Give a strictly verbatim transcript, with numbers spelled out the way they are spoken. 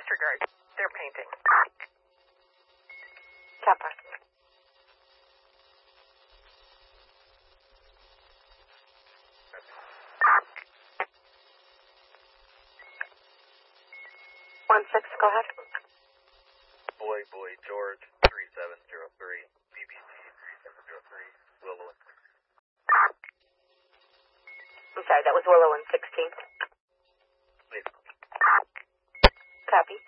Disregard. They're painting. Kappa. One six, go ahead. Boy, boy, George, three seven zero three, B B C three seven zero three, Willow. I'm sorry, that was Willow and sixteenth. Please. Copy.